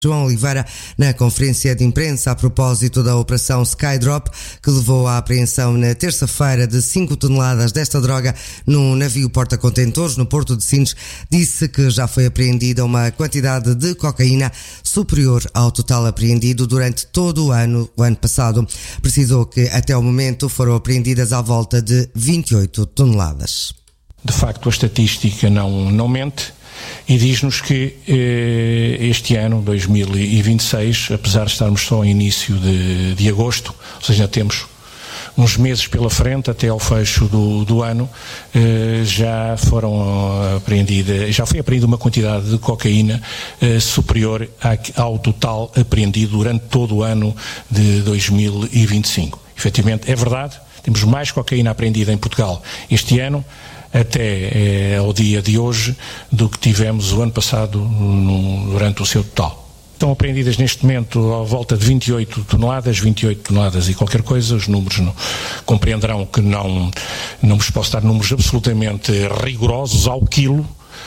João Oliveira, na conferência de imprensa a propósito da operação Skydrop, que levou à apreensão na terça-feira de 5 toneladas desta droga num navio porta-contentores no Porto de Sines, disse que já foi apreendida uma quantidade de cocaína superior ao total apreendido durante todo o ano passado. Precisou que até o momento foram apreendidas à volta de 28 toneladas. De facto, a estatística não mente. E diz-nos que este ano, 2026, apesar de estarmos só em início de agosto, ou seja, temos uns meses pela frente até ao fecho do ano, já foi apreendida uma quantidade de cocaína superior ao total apreendido durante todo o ano de 2025. Efetivamente, é verdade, temos mais cocaína apreendida em Portugal este ano, até ao dia de hoje, do que tivemos o ano passado durante o seu total. Estão apreendidas neste momento à volta de 28 toneladas e qualquer coisa. Os números compreenderão que não vos posso dar números absolutamente rigorosos ao quilo,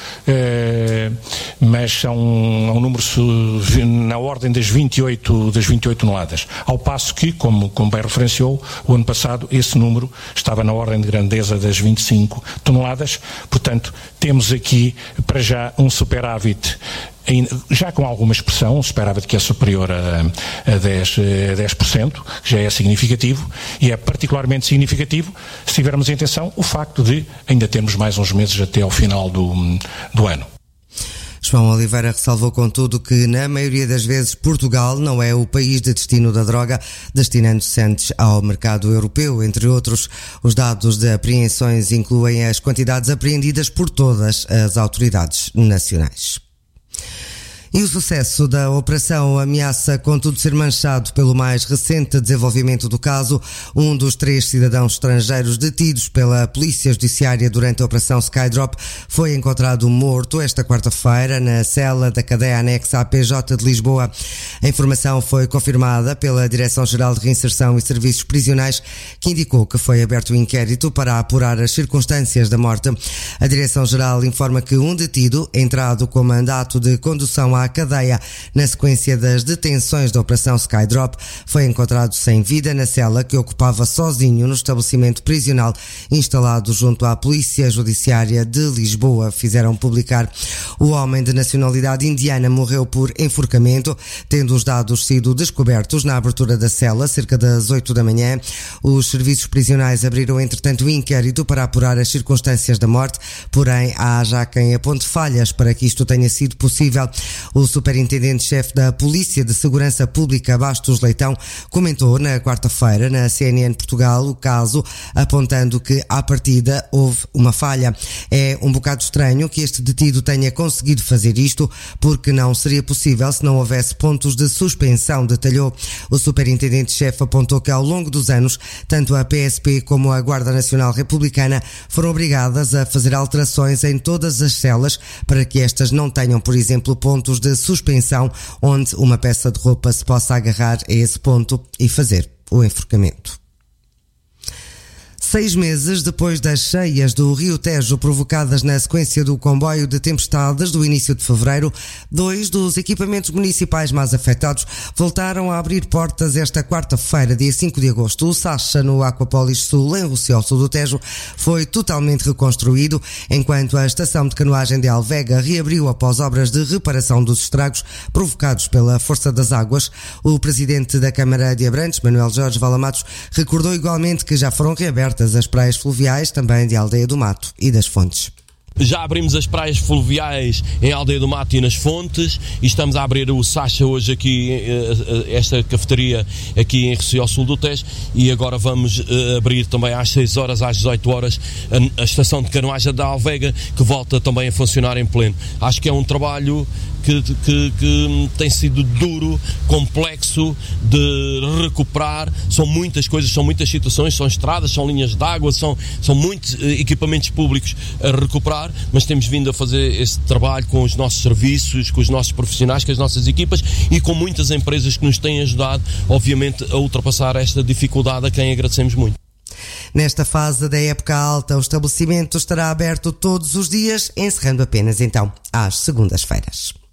mas são um número na ordem das 28 toneladas. Ao passo que, como bem referenciou, o ano passado esse número estava na ordem de grandeza das 25 toneladas. Portanto, temos aqui para já um superávit, já com alguma expressão, um superávit que é superior a 10%, que já é significativo, e é particularmente significativo, se tivermos em atenção o facto de ainda termos mais uns meses até ao final do ano. João Oliveira ressalvou, contudo, que na maioria das vezes Portugal não é o país de destino da droga, destinando-se antes ao mercado europeu. Entre outros, os dados de apreensões incluem as quantidades apreendidas por todas as autoridades nacionais. E o sucesso da operação ameaça, contudo, ser manchado pelo mais recente desenvolvimento do caso. Um dos 3 cidadãos estrangeiros detidos pela Polícia Judiciária durante a operação Skydrop foi encontrado morto esta quarta-feira na cela da cadeia anexa à PJ de Lisboa. A informação foi confirmada pela Direção-Geral de Reinserção e Serviços Prisionais, que indicou que foi aberto um inquérito para apurar as circunstâncias da morte. A Direção-Geral informa que um detido, entrado com mandato de condução à cadeia na sequência das detenções da operação Skydrop, foi encontrado sem vida na cela que ocupava sozinho no estabelecimento prisional instalado junto à Polícia Judiciária de Lisboa. Fizeram publicar. O homem de nacionalidade indiana morreu por enforcamento, tendo os dados sido descobertos na abertura da cela cerca das 8 da manhã. Os serviços prisionais abriram entretanto o inquérito para apurar as circunstâncias da morte, porém há já quem aponte falhas para que isto tenha sido possível. O superintendente-chefe da Polícia de Segurança Pública, Bastos Leitão, comentou na quarta-feira na CNN Portugal o caso, apontando que à partida houve uma falha. É um bocado estranho que este detido tenha conseguido fazer isto, porque não seria possível se não houvesse pontos de suspensão, detalhou. O superintendente-chefe apontou que ao longo dos anos, tanto a PSP como a Guarda Nacional Republicana foram obrigadas a fazer alterações em todas as celas para que estas não tenham, por exemplo, pontos de suspensão onde uma peça de roupa se possa agarrar a esse ponto e fazer o enforcamento. 6 meses depois das cheias do Rio Tejo provocadas na sequência do comboio de tempestades do início de fevereiro, 2 dos equipamentos municipais mais afetados voltaram a abrir portas esta quarta-feira, dia 5 de agosto. O Sacha, no Aquapolis Sul, em Rossio Sul do Tejo, foi totalmente reconstruído, enquanto a estação de canoagem de Alvega reabriu após obras de reparação dos estragos provocados pela força das águas. O presidente da Câmara de Abrantes, Manuel Jorge Valamatos, recordou igualmente que já foram reabertas as praias fluviais também de Aldeia do Mato e das Fontes. Já abrimos as praias fluviais em Aldeia do Mato e nas Fontes e estamos a abrir o Sacha hoje aqui, esta cafeteria aqui em Rossio Sul do Tejo, e agora vamos abrir também às 6 horas, às 18 horas a estação de canoagem da Alvega, que volta também a funcionar em pleno. Acho que é um trabalho que tem sido duro, complexo de recuperar. São muitas coisas, são muitas situações, são estradas, são linhas de água, são muitos equipamentos públicos a recuperar, mas temos vindo a fazer esse trabalho com os nossos serviços, com os nossos profissionais, com as nossas equipas e com muitas empresas que nos têm ajudado, obviamente, a ultrapassar esta dificuldade, a quem agradecemos muito. Nesta fase da época alta, o estabelecimento estará aberto todos os dias, encerrando apenas então às segundas-feiras.